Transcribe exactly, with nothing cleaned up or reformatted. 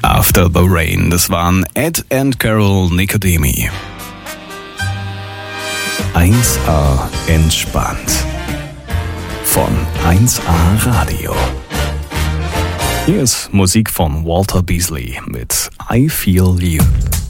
After the Rain, das waren Ed and Carol Nicodemi. eins a entspannt. Von eins a Radio. Hier ist Musik von Walter Beasley mit I Feel You.